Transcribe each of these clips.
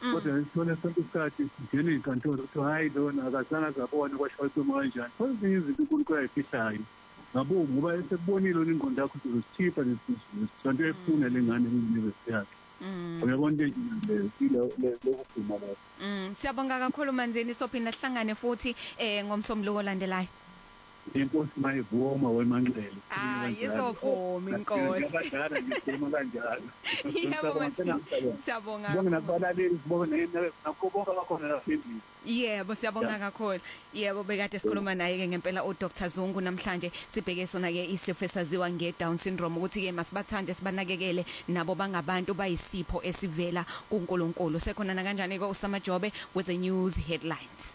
kodwa sithole sonke isikhathi singena ezinkantolo ukuthi hayi lona akazange zabona kwashaya ucingo kanjani kodwa izinto uNkulunkulu ayifihlayo ngabo ngoba esekubonile ingqondo yakho uzosithipha lesonto efuna lengane kuyunivesithi yakhe uyabona into lokugcina lapho siyabonga kakhulu Manzini sophinda sihlangane futhi ngomsombuluko olandelayo inkosi mayivuma wemanxele yizovuma inkosi abadala ngikhuluma kanjalo siyabonga bonke nabalaleli sibone nakho bonke abakhona la endlini yebo siyabonga kakhulu yebo bekade sikhuluma naye ke ngempela uDr Zungu namhlanje sibheke sona ke isifo esaziwa ngeDown syndrome ukuthi ke masibathande sibanakekele nabo bangabantu bayisipho esivela kuNkulunkulu sekhona na kanjani ke uSamajobe with the news headlines.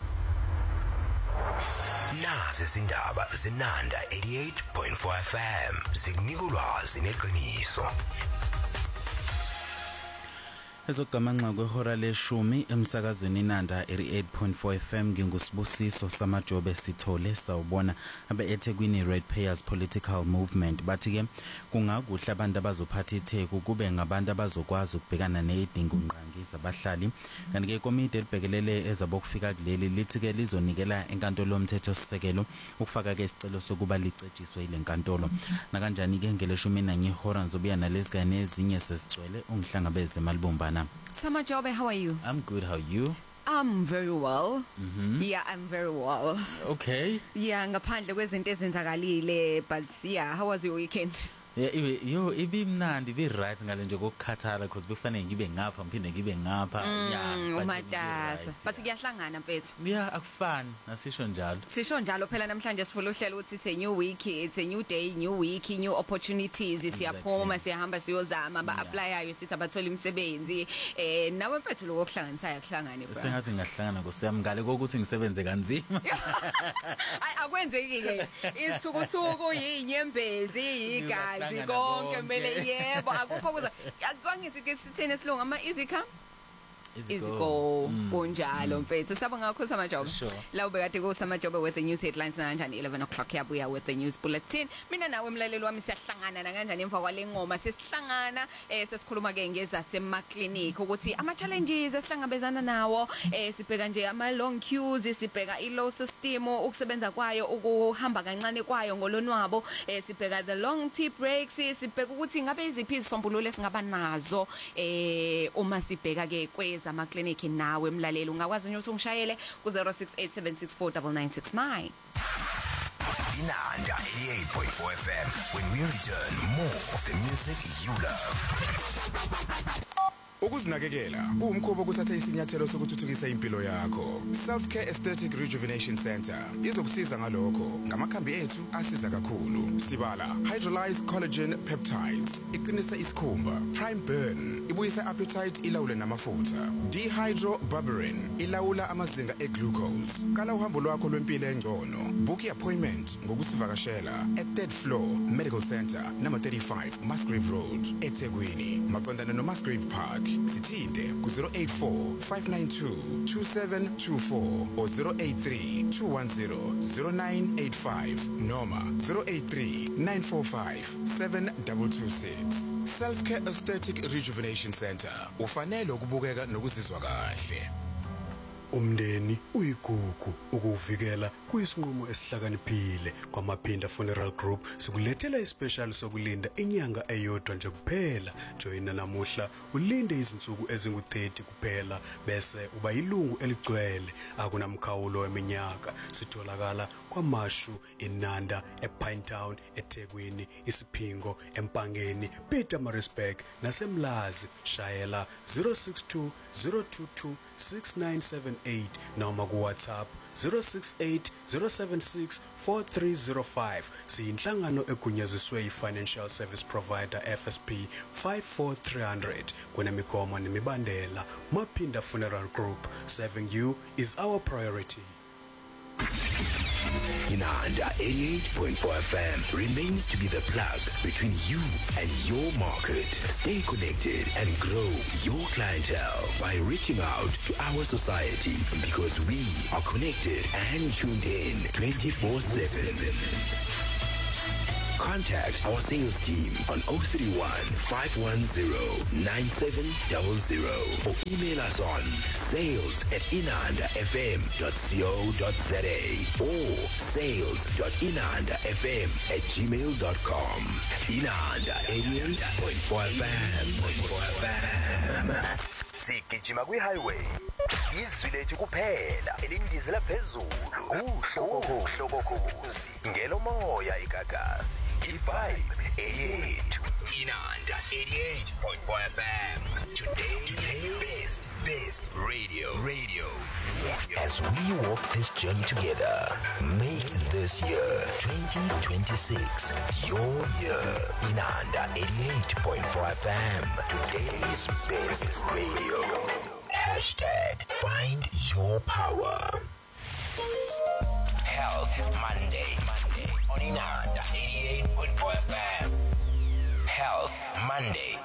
Nazi izindaba zenanda 88.4 FM zikunika ulwazi neqiniso. Ezogamanxa kwehora leshumi emsakazweni Nanda 88.4 FM ngingusibusiso Samajobe Sithole sawubona abeEthekwini Ratepayers Political Movement bathi ke kungakuhle abantu abazophatha itheku kube ngabantu abazokwazi ukubhekana nezidingo ngqangisa abahlali kanti ke komiti elibhekelele ezabokufika kuleli lithi ke lizonikela enkantolo yomthetho sisekelo ukufaka ke isicelo sokuba licejiswe ile nkantolo na kanjani ke ngeleshumi nanye ihora ngizobuya nalezigane ezinye sesicwele ungihlangabeze malibomba. Samajobe, how are you? I'm good, how are you? I'm very well. Yeah, I'm very well. Okay. Yeah, ngaphandle kwezinto ezenzakalile, but yeah, how was your weekend? Yeah, ibimnandi be right ngale nje kokukhathala because befanele ngibe ngapha ngiphinde ngibe ngapha umatasa but kuyahlangana mfethu yeah akufani nasisho njalo sisho njalo phela namhlanje sifuna uhlela ukuthi it's a new week, it's a new day, new week, new opportunities. Siyaphuma siyahamba siyozama ba-applyayo sithi abathola imisebenzi nawe mfethu lokho kuhlanganisayo kuhlangane bra sengathi ngahlangana ngosiyamngale kokuthi ngisebenze kanzima akwenzeki ke isithukuthuku yinyembezi igazi konke kumele yebo akukho kuza akangithi ke sithene silunga ama easy come iziko kunjalo mfethu sabonga kakhulu Samajobe la ubekade ku Samajobe with the news headlines kanjani 11 o'clock yabuya with the news bulletin mina nawe emlaleli wami siyahlangana na kanjani emva kwale ngoma sesihlangana sesikhuluma ke ngeza semaclinic ukuthi ama challenges esihlangabezana nawo sibheka nje ama long queues sibheka I low system ukusebenza kwayo ukuhamba kancane kwayo ngolonwabo sibheka the long tea breaks sibheka ukuthi ngabe iziphi izisombululo esingaba nazo uma sibheka ke kweza ama clinic nawe emlaleli ungakwazi nje usungishayele ku 0687649969 Inanda 88.4 FM when we return more of the music you love. Ukuzinakekela kuwumkhuba ukuthatha isinyathelo sokuthuthukisa impilo yakho. Self Care Aesthetic Rejuvenation Center izokusiza ngalokho ngamakhambi ethu asiza kakhulu. Sibala hydrolyzed collagen peptides iqinisa isikhumba, prime burn ibuyisa appetite ilawule namafutha, dehydroberberine ilawula amazinga eglucose. Kala uhambo lwakho lwempilo engcono. Book appointment ngokusivakashela at 3rd floor Medical Center number 35 Musgrave Road eThekwini maqondana no Musgrave Park. Sithinte ku 084-592-2724 or 083-210-0985 noma 083-945-7226. Self-Care Aesthetic Rejuvenation Center ufanele ukubukeka nokuzizwa kahle. Umndeni uyigugu ukuvikela kuyisinqumo esihlakaniphile kwaMaphinda Funeral Group sikulethela ispecial sokulinda inyanga eyodwa nje kuphela. Joina namuhla ulinde izinsuku ezingu30 kuphela bese uba yilungu eligcwele akunamkhawulo weminyaka. Sitholakala kwaMashu eNanda ePinetown eThekwini iSiphingo eMpangeni Pietermaritzburg naseMlazi shayela 062 022 6978 noma ku WhatsApp 068 076 4305. Siyinhlangano egunyaziswe yiFinancial Service Provider FSP 54300 kunemigomo nemibandela. Maphinda Funeral Group, serving you is our priority. Inanda 88.4 FM remains to be the plug between you and your market. Stay connected and grow your clientele by reaching out to our society because we are connected and tuned in 24/7. Contact our sales team on 031 510 9700 or email us on sales@inandafm.co.za or sales.inandafm@gmail.com. Inanda 88.4 FM. Sigijima kwi-highway izwi lethu kuphela elindizela phezulu uhlokokhozi ngelomoya igagasi i-vibe eyethu Inanda 88.4 FM. Today's best radio. As we walk this journey together, make this year 2026 your year. Inanda 88.4 FM. Today's best radio. #Find your power. Health Monday on Inanda 88.4 FM. Health Monday.